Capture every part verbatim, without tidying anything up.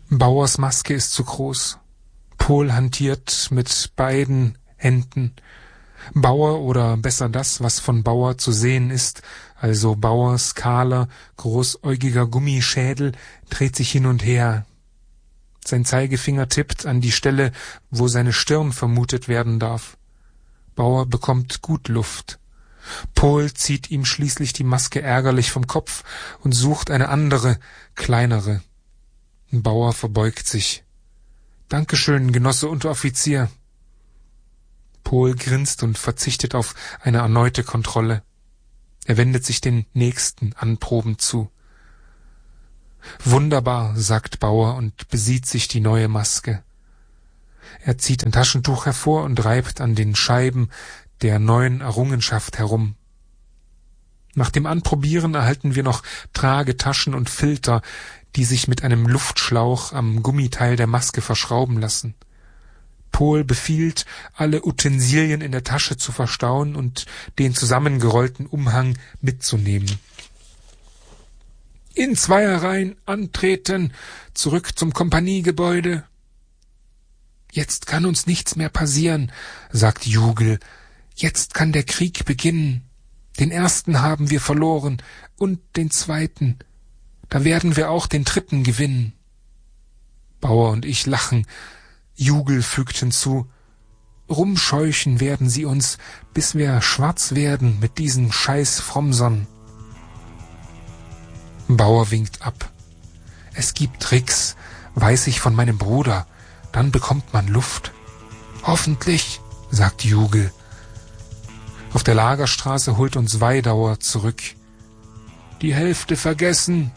Bauers Maske ist zu groß. Pohl hantiert mit beiden Händen. Bauer, oder besser das, was von Bauer zu sehen ist, also Bauers kahler, großäugiger Gummischädel, dreht sich hin und her. Sein Zeigefinger tippt an die Stelle, wo seine Stirn vermutet werden darf. Bauer bekommt gut Luft. Pohl zieht ihm schließlich die Maske ärgerlich vom Kopf und sucht eine andere, kleinere. Bauer verbeugt sich. »Dankeschön, Genosse Unteroffizier.« Pohl grinst und verzichtet auf eine erneute Kontrolle. Er wendet sich den nächsten Anproben zu. »Wunderbar«, sagt Bauer und besieht sich die neue Maske. Er zieht ein Taschentuch hervor und reibt an den Scheiben der neuen Errungenschaft herum. Nach dem Anprobieren erhalten wir noch Tragetaschen und Filter, die sich mit einem Luftschlauch am Gummiteil der Maske verschrauben lassen. Pohl befiehlt, alle Utensilien in der Tasche zu verstauen und den zusammengerollten Umhang mitzunehmen. »In Zweierreihen antreten, zurück zum Kompaniegebäude.« »Jetzt kann uns nichts mehr passieren«, sagt Jugel. »Jetzt kann der Krieg beginnen. Den ersten haben wir verloren und den zweiten. Da werden wir auch den dritten gewinnen.« Bauer und ich lachen. Jugel fügt hinzu: »Rumscheuchen werden sie uns, bis wir schwarz werden mit diesen scheiß Fromsern.« Bauer winkt ab. »Es gibt Tricks, weiß ich von meinem Bruder. Dann bekommt man Luft.« »Hoffentlich«, sagt Jugel. Auf der Lagerstraße holt uns Weidauer zurück. »Die Hälfte vergessen.«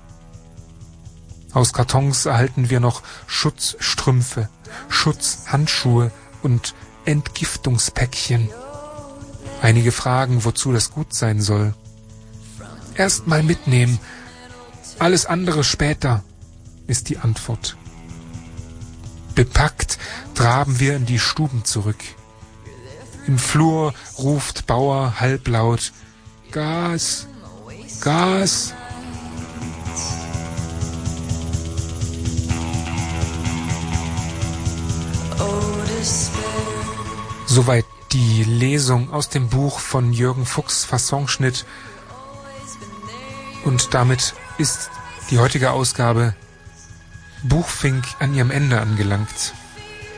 Aus Kartons erhalten wir noch Schutzstrümpfe, Schutzhandschuhe und Entgiftungspäckchen. Einige fragen, wozu das gut sein soll. »Erst mal mitnehmen, alles andere später«, ist die Antwort. Bepackt traben wir in die Stuben zurück. Im Flur ruft Bauer halblaut: »Gas! Gas!« Soweit die Lesung aus dem Buch von Jürgen Fuchs, Fassonschnitt. Und damit ist die heutige Ausgabe Buchfink an ihrem Ende angelangt.